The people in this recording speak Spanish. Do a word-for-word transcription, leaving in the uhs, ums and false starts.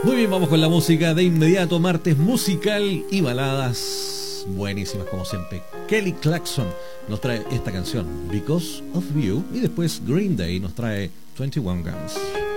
Muy bien, vamos con la música de inmediato. Martes musical y baladas buenísimas como siempre. Kelly Clarkson nos trae esta canción, Because of You, y después Green Day nos trae veintiuno Guns.